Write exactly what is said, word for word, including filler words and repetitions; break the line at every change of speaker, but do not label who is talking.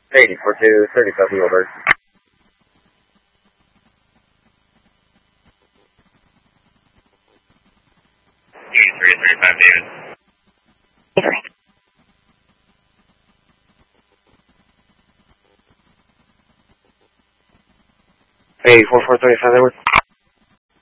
eighty-four two thirty-five, over.
eighty-three thirty-five, David.
Over.
eighty-four four thirty-five, Edward.